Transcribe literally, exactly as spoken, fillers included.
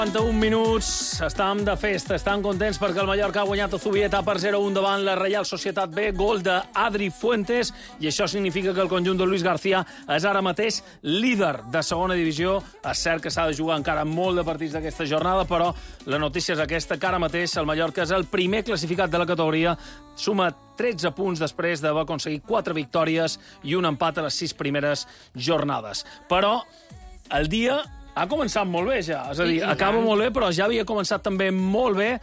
quaranta-un minuts, estàvem de festa, estan contents perquè el Mallorca ha guanyat a Zubieta per zero a un davant la Reial Societat B, gol d'Adri Fuentes, i això significa que el conjunt de Luis García és ara mateix líder de segona divisió. És cert que s'ha de jugar encara molt de partits d'aquesta jornada, però la notícia és aquesta, que ara mateix el Mallorca és el primer classificat de la categoria, suma tretze punts després d'haver aconseguit quatre victòries i un empat a les sis primeres jornades. Però el dia ha començat molt bé, ja. És a dir, acaba molt bé, però ja havia començat també molt bé